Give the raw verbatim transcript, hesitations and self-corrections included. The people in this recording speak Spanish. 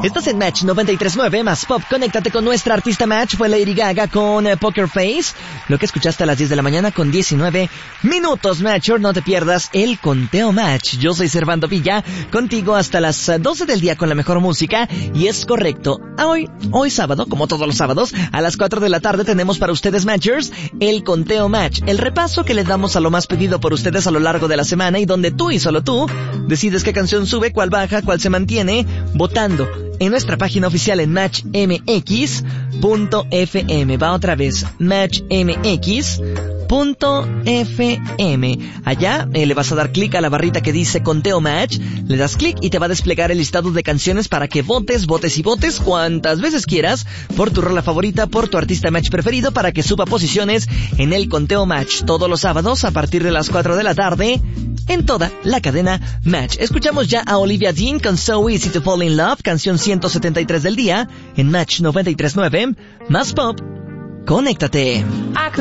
Estás en Match noventa y tres punto nueve más Pop. Conéctate con nuestra artista Match. Fue Lady Gaga con eh, Poker Face. Lo que escuchaste a las diez de la mañana con diecinueve minutos. Matcher, no te pierdas el conteo Match. Yo soy Servando Villa, contigo hasta las doce del día con la mejor música. Y es correcto, hoy, hoy sábado, como todos los sábados, a las cuatro de la tarde tenemos para ustedes, Matchers, el conteo Match. El repaso que les damos a lo más pedido por ustedes a lo largo de la semana y donde tú y solo tú decides qué canción sube, cuál baja, cuál se mantiene, votando en nuestra página oficial en match m x punto f m. Va otra vez, match m x punto f m. Allá eh, le vas a dar clic a la barrita que dice Conteo Match, le das clic y te va a desplegar el listado de canciones para que votes, votes y votes cuantas veces quieras por tu rola favorita, por tu artista Match preferido, para que suba posiciones en el Conteo Match todos los sábados a partir de las cuatro de la tarde en toda la cadena Match. Escuchamos ya a Olivia Dean con So Easy to Fall in Love, canción ciento setenta y tres del día en Match noventa y tres punto nueve más Pop. Conéctate.